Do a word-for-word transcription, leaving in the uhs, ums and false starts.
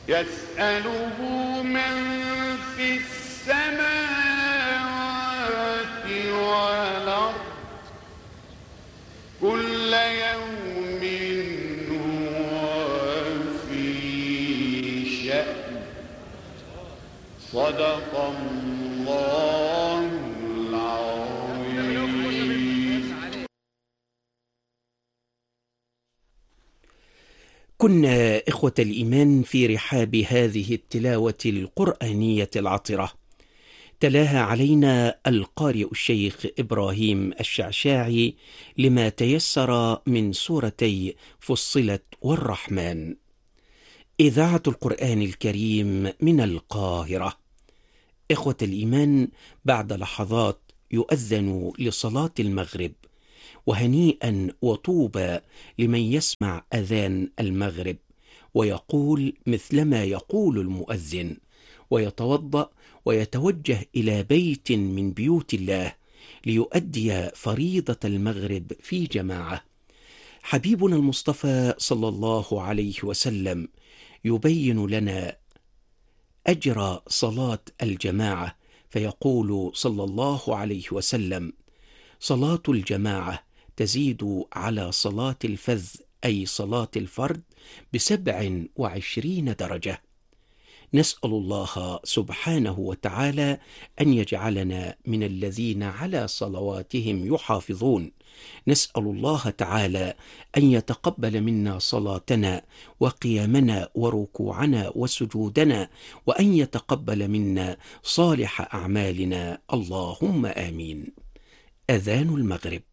يسأله من في السماوات والأرض كل يوم هو في شأن. صدق الله العظيم. كنا إخوة الإيمان في رحاب هذه التلاوة القرآنية العطرة، تلاها علينا القارئ الشيخ إبراهيم الشعشاعي لما تيسر من سورتي فصلت والرحمن. إذاعة القرآن الكريم من القاهرة. إخوة الإيمان، بعد لحظات يؤذن لصلاة المغرب، وهنيئا وطوبى لمن يسمع أذان المغرب ويقول مثلما يقول المؤذن، ويتوضأ ويتوجه إلى بيت من بيوت الله ليؤدي فريضة المغرب في جماعة. حبيبنا المصطفى صلى الله عليه وسلم يبين لنا أجر صلاة الجماعة، فيقول صلى الله عليه وسلم: صلاة الجماعة تزيد على صلاة الفذ، أي صلاة الفرد، بسبع وعشرين درجة. نسأل الله سبحانه وتعالى أن يجعلنا من الذين على صلواتهم يحافظون. نسأل الله تعالى أن يتقبل منا صلاتنا وقيامنا وركوعنا وسجودنا، وأن يتقبل منا صالح أعمالنا، اللهم آمين. أذان المغرب.